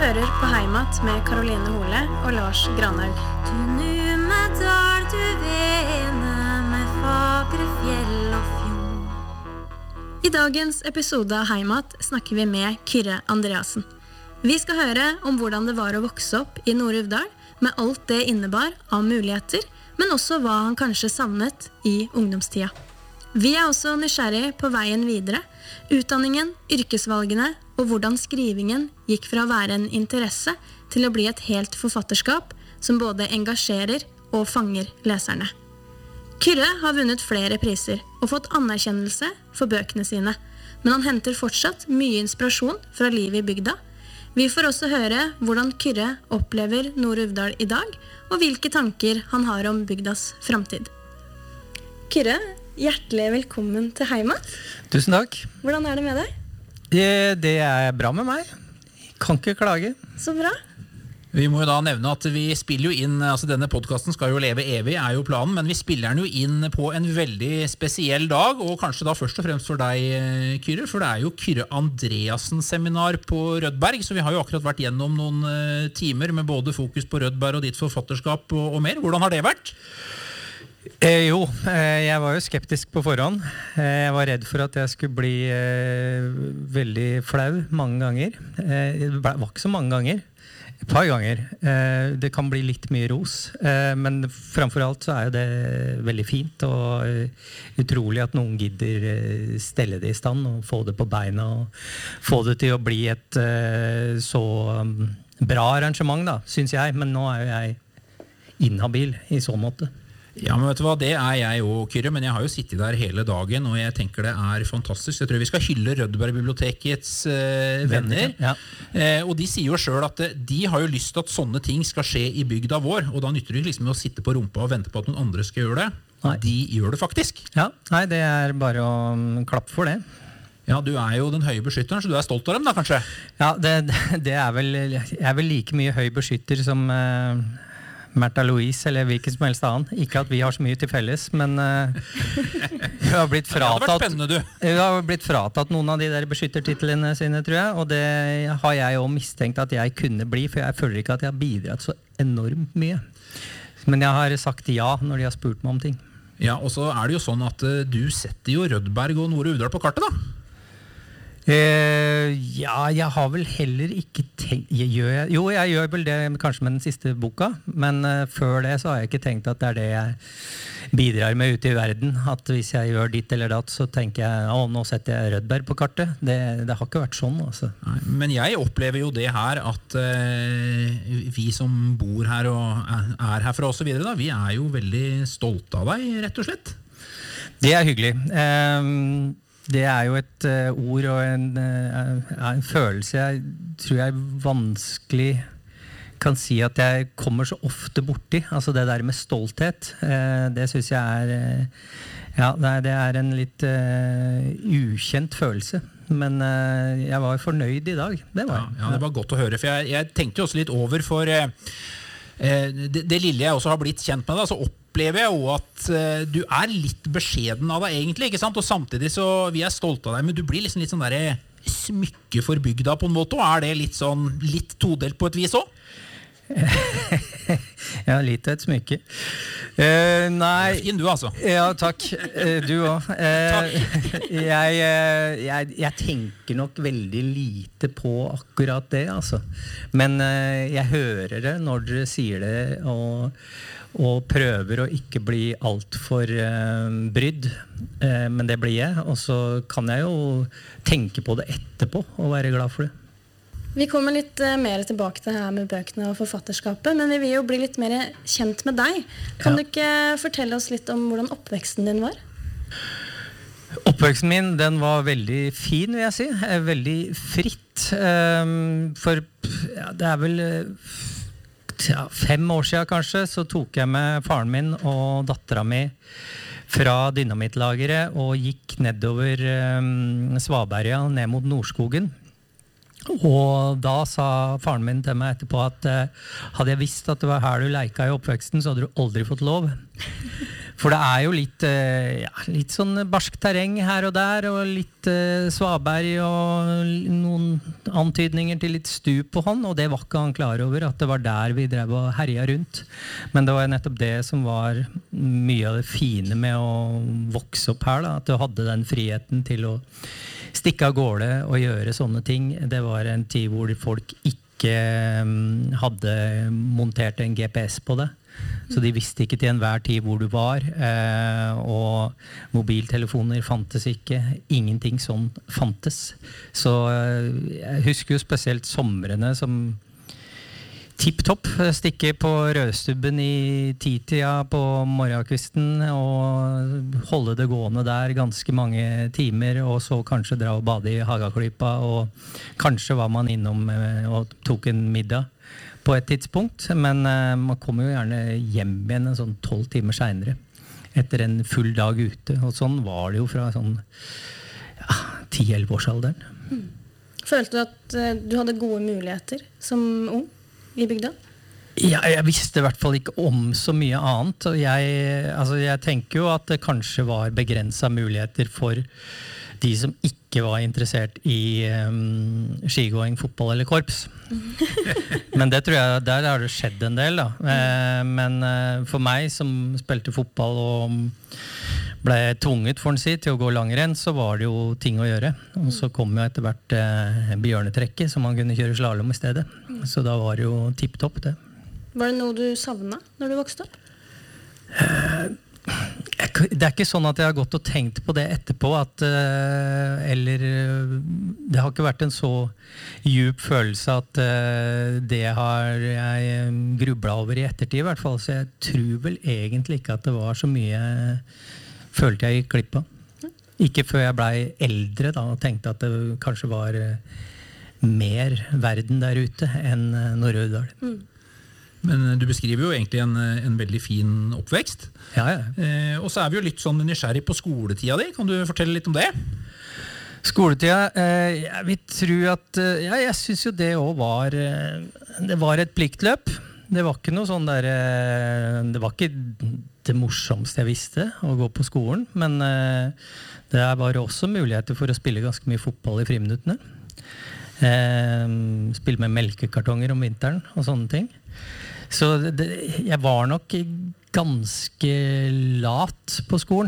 hører på Heimat med Caroline Hole og Lars Granhaug. Du Numedal, du vene med fagre fjell og fjord. I dagens episode av Heimat snakker vi med Kyrre Andreassen. Vi skal høre om hvordan det var å vokse opp i Nord-Uvdal, med alt det innebar av muligheter, men også hva han kanskje savnet i ungdomstida. Vi er også nysgjerrig på veien videre, utdanningen, yrkesvalgene og hvordan skrivingen gikk fra å være en interesse til å bli et helt forfatterskap som både engasjerer og fanger leserne. Kyrre har vunnet flere priser og fått anerkjennelse for bøkene sine, men han henter fortsatt mye inspirasjon fra livet i bygda. Vi får også høre hvordan Kyrre opplever Nord-Uvdal i dag, og hvilke tanker han har om bygdas framtid. Kyrre, hjertelig velkommen til Heimat. Tusen takk. Hvordan er det med deg? Det er bra med meg. Kan ikke klage. Så bra. Vi må jo da nevne at vi spiller jo inn, altså denne podcasten skal jo leve evig, er jo planen, men vi spiller den jo inn på en veldig spesiell dag, og kanskje da først og fremst for deg, Kyrre, for det er jo Kyrre Andreassen-seminar på Rødberg, så vi har jo akkurat vært gjennom noen timer med både fokus på Rødberg og ditt forfatterskap og mer. Hvordan har det vært? Jeg var jo skeptisk på forhånd. Jeg var redd for at jeg skulle bli veldig flau mange ganger. Det var ikke så mange ganger. Et par ganger. Det kan bli litt mye ros, men framfor alt så er det veldig fint og utrolig at noen gidder stelle det i stand og få det på beina og få det til å bli et så bra arrangement da, synes jeg, men nå er jo jeg inhabil i så måte. Ja, men vet du hva, det er jeg jo, Kyrre, men jeg har jo sittet der hele dagen, og jeg tenker det er fantastisk. Jeg tror vi skal hylle Rødberg-bibliotekets venner, ja. Og de sier jo selv at de har jo lyst til at sånne ting skal skje i bygda vår, og da nytter det liksom å sitte på rumpa og vente på at noen andre skal gjøre det. Nei. De gjør det faktisk. Ja, nei, det er bare å klappe for det. Ja, du er jo den høye beskytteren, så du er stolt av dem da, kanskje? Ja, det er vel, jeg er vel like mye høy beskytter som Märtha Louise eller hvilken som helst annen. Ikke at vi har så mye til felles, men hun har blitt fratatt noen av de der beskyttertitlene sine, tror jeg, og det har jeg jo mistenkt at jeg kunne bli, for jeg føler ikke at jeg har bidratt så enormt mye. Men jeg har sagt ja når de har spurt meg om ting. Ja, og så er det jo sånn at du setter jo Rødberg og Nord-Uvdal på kartet da. Ja, jeg har vel heller ikke tenkt jeg gjør vel det kanskje med den siste boka, men før det så har jeg ikke tenkt at det er det jeg bidrar med ute i verden, at hvis jeg gjør ditt eller datt så tenker jeg, nå setter jeg Rødberg på kartet. Det har ikke vært sånn altså. Nei, men jeg opplever jo det her at vi som bor her og er herfra og så videre da, vi er jo veldig stolte av deg, rett og slett. Det er hyggelig. Det er jo et ord og en følelse jeg tror jeg vanskelig kan si at jeg kommer så ofte borti. Altså det der med stolthet, det synes jeg det er en litt ukjent følelse. Men jeg var fornøyd i dag, det var jeg. Ja, det var godt å høre, for jeg tenkte jo også litt over for det lille jeg også har blitt kjent med deg, så opplever jeg jo at du er litt beskjeden av deg egentlig, ikke sant? Og samtidig så vi er stolte av deg, men du blir liksom litt sånn der smykke for bygda på en måte, og er det litt todelt på et vis også? Ja, litt et smykke. Nei. Fin du altså. Ja, takk. Du også. Takk. Jeg tenker nok veldig lite på akkurat det, altså. Men jeg hører det når dere sier det, og prøver å ikke bli alt for brydd. Men det blir jeg, og så kan jeg jo tenke på det etterpå og være glad for det. Vi kommer litt mer tilbake til det her med bøkene og forfatterskapet, men vi vil jo bli litt mer kjent med deg. Kan du ikke fortelle oss litt om hvordan oppveksten din var? Oppveksten min, den var veldig fin, vil jeg si. Veldig fritt. For det er vel 5 år siden kanskje, så tok jeg med faren min og datteren min fra dynamitlageret og gikk nedover Svaberga ned mot Nordskogen. Og da sa faren min til meg etterpå at hadde jeg visst at det var her du leika i oppveksten, så hadde du aldri fått lov. For det jo litt sånn barsk terreng her og der, og litt svaberg og noen antydninger til litt stup på han, og det var ikke han klar over, at det var der vi drev og herja rundt. Men det var nettopp det som var mye av det fine med å vokse opp her, da, at du hadde den friheten til å stikke av gårde og gjøre sånne ting. Det var en tid hvor folk ikke hadde montert en GPS på det. Så de visste ikke til enhver tid hvor du var, og mobiltelefoner fantes ikke, ingenting sånn fantes. Så jeg husker jo spesielt somrene som tipp-topp, stikke på Rødstubben i 10-tida på morgenkvisten og holde det gående der ganske mange timer, og så kanskje dra og bade i Hagaklypa, og kanskje var man innom og tok en middag på et tidspunkt, men man kommer jo gjerne hjem igjen en sånn 12 timer senere etter en full dag ute, og sånn var det jo fra sånn 10-11-årsalderen. Følte du at du hadde gode muligheter som ung i bygda? Ja, jeg visste I hvert fall ikke om så mye annet, og jeg tenker jo at det kanskje var begrenset muligheter for de som ikke var interessert I skigåing, fotball eller korps. Men det tror jeg, der har det skjedd en del da. Men for meg som spilte fotball og ble tvunget for en si til å gå langrenn, så var det jo ting å gjøre. Og så kom jo etter hvert bjørnetrekket, så man kunne kjøre slalom I stedet. Så da var det jo tipp-topp det. Var det noe du savnet når du vokste opp? Det ikke sånn at jeg har gått og tenkt på det etterpå, eller det har ikke vært en så djup følelse at det har jeg grublet over I ettertid I hvert fall, så jeg tror vel egentlig ikke at det var så mye følte jeg gikk glipp av. Ikke før jeg ble eldre da, og tenkte at det kanskje var mer verden der ute enn Nord-Øydal. Men du beskriver jo egentlig en veldig fin oppvekst. Ja. Og så vi jo litt sånn nysgjerrig på skoletida di. Kan du fortelle litt om det? Skoletida, jeg vil tro at jeg synes jo det også var det var et pliktløp. Det var ikke noe sånn der det var ikke det morsomste jeg visste å gå på skolen, men det var også muligheter for å spille ganske mye fotball I friminuttene. Spille med melkekartonger om vinteren og sånne ting. Så jeg var nok ganske lat på skolen.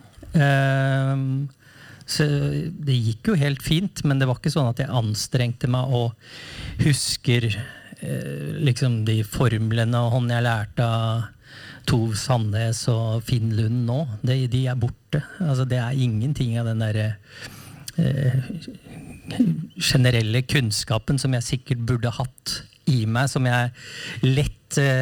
Så det gikk jo helt fint, men det var ikke sånn at jeg anstrengte meg og husker liksom de formlene og hånd jeg lærte av Tove Sandnes og Finn Lund nå. De borte. Altså, det ingenting av den der generelle kunnskapen som jeg sikkert burde hatt I meg, som jeg lett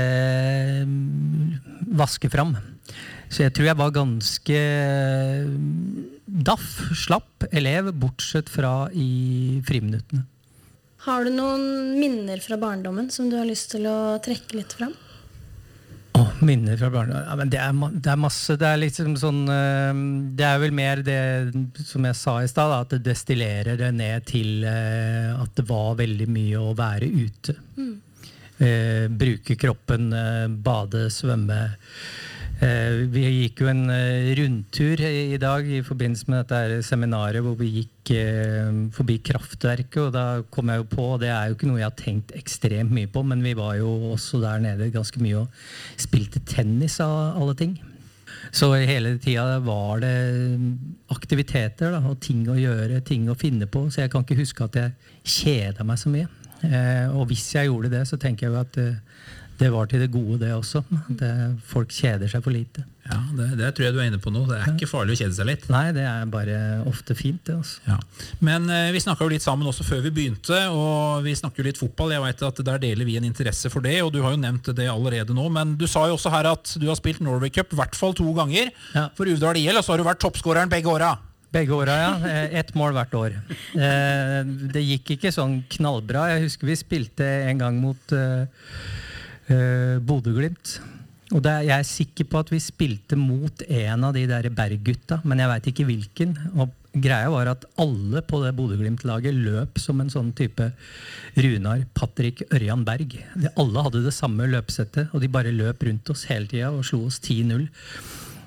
vasker fram. Så jeg tror jeg var ganske daff, slapp elev, bortsett fra I friminuttene. Har du noen minner fra barndommen som du har lyst til å trekke litt fram? Minner fra barndommen? Ja, men det masse. Det liksom sånn, det vel mer det som jeg sa I sted, at det destillerer det ned til at det var veldig mye å være ute. Bruke kroppen, bade, svømme. Vi gikk jo en rundtur I dag I forbindelse med dette seminaret hvor vi gikk forbi kraftverket, og da kom jeg jo på, og det jo ikke noe jeg har tenkt ekstremt mye på, men vi var jo også der nede ganske mye og spilte tennis av alle ting. Så hele tiden var det aktiviteter da, og ting å gjøre, ting å finne på, så jeg kan ikke huske at jeg kjeda meg så mye. Og hvis jeg gjorde det, så tenker jeg jo at det var til det gode det også. Folk kjeder seg for lite. Ja, det tror jeg du inne på nå. Det ikke farlig å kjede seg litt. Nei, det bare ofte fint det også. Ja. Men vi snakket jo litt sammen også før vi begynte, og vi snakker jo litt fotball. Jeg vet at der deler vi en interesse for det, og du har jo nevnt det allerede nå, men du sa jo også her at du har spilt Norway Cup I hvert fall 2 ganger for Uvdal IL, og så har du vært toppskåreren begge åra. Begge åra, ja. 1 mål hvert år. Det gikk ikke sånn knallbra. Jeg husker vi spilte en gang mot Bodø/Glimt. Og jeg sikker på at vi spilte mot en av de der Berggutta, men jeg vet ikke hvilken. Og greia var at alle på det Bodø/Glimt-laget løp som en sånn type Runar, Patrick, Ørjan Berg. Alle hadde det samme løpsettet, og de bare løp rundt oss hele tiden og slo oss 10-0.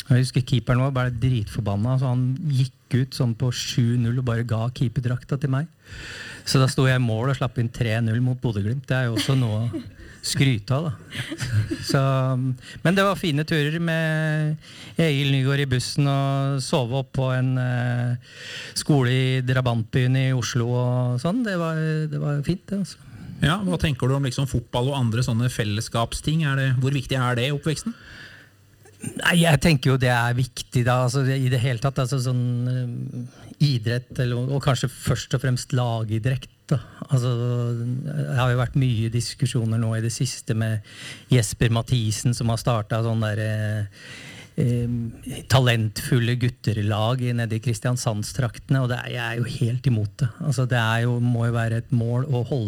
Jeg husker keeperen var bare dritforbanna, så han gikk ut sånn på 7-0 og bare ga keeperdrakta til meg. Så da sto jeg i mål og slapp inn 3-0 mot Bodø-Glimt. Det jo også noe å skryte av, da. Så, men det var fine turer med Egil Nygaard i bussen og sove opp på en skole i Drabantbyen i Oslo og sånn. Det var fint, det, altså. Ja, hva tenker du om liksom fotball og andre sånne fellesskapsting? Hvor viktig det i oppveksten? Nei, jeg tenker jo det viktig da, altså, i det hele tatt, altså sånn idrett, og kanskje først og fremst lagidrett da. Altså, det har jo vært mye diskusjoner nå i det siste med Jesper Mathisen som har startet sånn der talentfulle gutterlag nede i Kristiansandstraktene, og jeg jo helt imot det. Altså, det må jo være et mål å holde